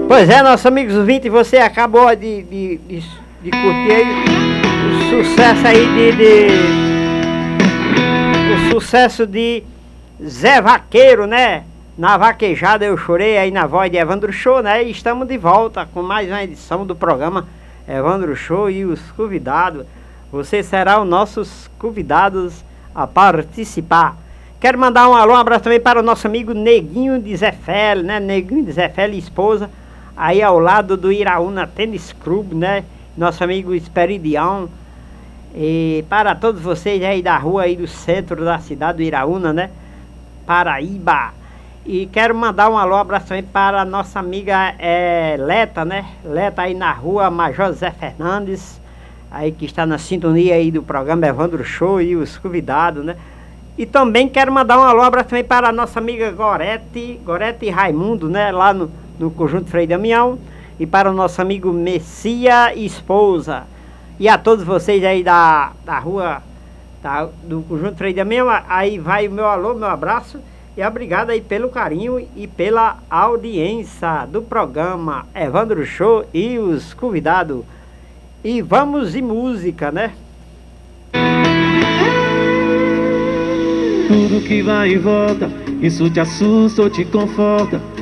Pois é, nossos amigos ouvintes, você acabou de curtir aí o sucesso aí o sucesso de Zé Vaqueiro, né? Na Vaquejada Eu Chorei, aí na voz de Evandro Show, né? E estamos de volta com mais uma edição do programa Evandro Show e os convidados. Você será os nossos convidados a participar. Quero mandar um alô, um abraço também para o nosso amigo Neguinho de Zé Félix, né? Neguinho de Zé Félix e esposa, aí ao lado do Iraúna Tênis Clube, né? Nosso amigo Esperidião. E para todos vocês aí da rua aí do centro da cidade do Iraúna, né? Paraíba. E quero mandar um alô, um abraço também para a nossa amiga Leta, né? Leta aí na rua Major Zé Fernandes, aí que está na sintonia aí do programa Evandro Show e os convidados, né? E também quero mandar um alô, um abraço também para a nossa amiga Gorete Raimundo, né? Lá no Conjunto Frei Damião. E para o nosso amigo Messia e esposa. E a todos vocês aí da rua do Conjunto Frei Damião, aí vai o meu alô, meu abraço. E obrigado aí pelo carinho e pela audiência do programa Evandro Show e os convidados. E vamos de música, né? Tudo que vai e volta, isso te assusta ou te conforta.